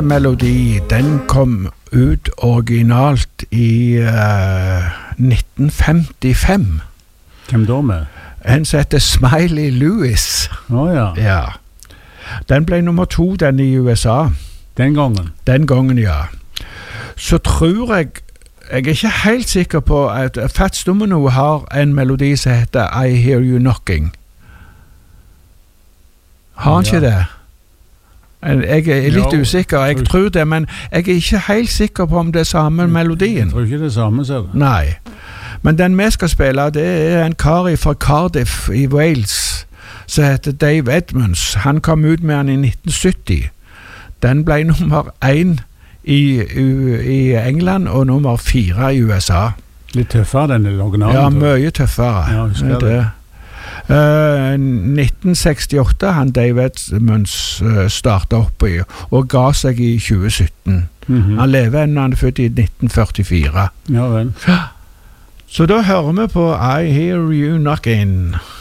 Melodi, den kom ut originalt i 1955. Hvem da med? En som heter Smiley Lewis. Ja. Ja. Den ble nummer 2 den i USA. Den gangen? Den gangen, ja. Så tror jeg er ikke helt sikker på at Fats Domino har en melodi som heter I Hear You Knocking. Har han ikke det? Jeg er litt usikker, jeg tror det, men jeg er ikke helt sikker på om det er samme melodien. Jeg tror ikke det er samme, ser du. Nei, men den vi skal spille, det er en kar fra Cardiff i Wales, som heter Dave Edmunds. Han kom ut med den i 1970. Den ble nummer 1 i England og nummer 4 i USA. Litt tøffere den originalen? Ja, mye tøffere. Ja, husker det. 1968 han Dave Edmunds startet opp i og ga seg i 2017. Han lever ennå, han er født i 1944. Ja vel. Så da hører vi på I Hear You Knocking.